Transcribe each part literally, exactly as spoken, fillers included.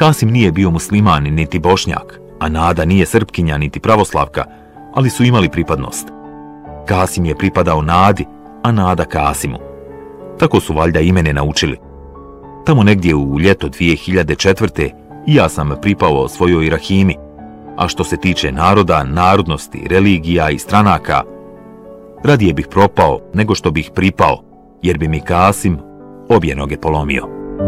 Kasim nije bio musliman niti bošnjak, a Nada nije Srpkinja niti pravoslavka, ali su imali pripadnost. Kasim je pripadao Nadi, a Nada Kasimu. Tako su valjda imene naučili. Tamo negdje u ljeto dvije hiljade četvrte. i ja sam pripao svojoj Rahimi, a što se tiče naroda, narodnosti, religija i stranaka, radije bih propao nego što bih pripao, jer bi mi Kasim obje noge polomio.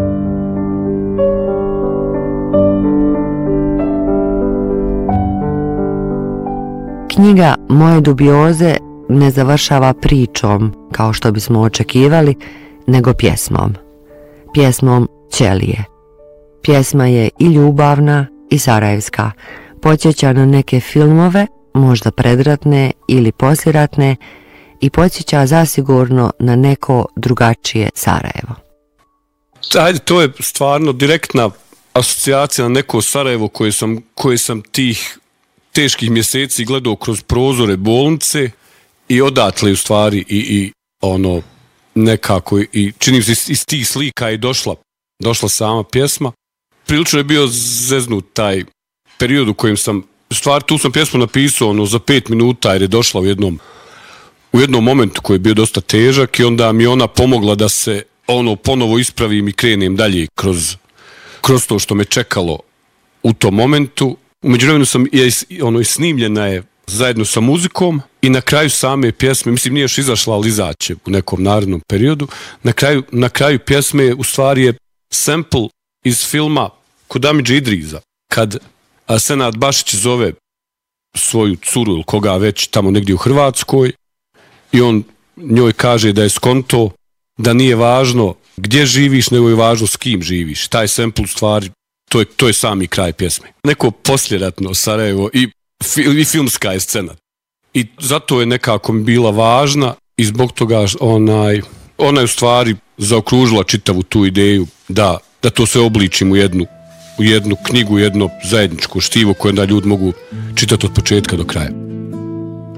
Knjiga Moje dubioze ne završava pričom, kao što bismo očekivali, nego pjesmom. Pjesmom Ćelije. Pjesma je i ljubavna i sarajevska, podsjeća na neke filmove, možda predratne ili poslijeratne, i podsjeća zasigurno na neko drugačije Sarajevo. Ajde, to je stvarno direktna asocijacija na neko Sarajevo koje sam, koje sam tih teških mjeseci gledao kroz prozore bolnice i odatle u stvari i, i ono nekako i čini se iz, iz tih slika je došla, došla sama pjesma. Prilično je bio zeznut taj period u kojem sam, stvar tu sam pjesmu napisao ono, za pet minuta jer je došla u jednom, u jednom momentu koji je bio dosta težak i onda mi ona pomogla da se ono ponovo ispravim i krenem dalje kroz, kroz to što me čekalo u tom momentu. U međuvremenu sam je, ono, snimljena je zajedno sa muzikom i na kraju same pjesme, mislim nije još izašla, ali izaće u nekom narednom periodu, na kraju, na kraju pjesme u stvari je sample iz filma Kod Amidže Idriza, kad Senad Bašić zove svoju curu ili koga već tamo negdje u Hrvatskoj i on njoj kaže da je skonto da nije važno gdje živiš, nego je važno s kim živiš. Taj sample u stvari, to je, to je sami kraj pjesme. Neko posljeratno Sarajevo i, i filmska je scena. I zato je nekako mi bila važna i zbog toga onaj, ona je u stvari zaokružila čitavu tu ideju da, da to se obličim u jednu, u jednu knjigu, jedno zajedničko štivo koje onda ljudi mogu čitati od početka do kraja.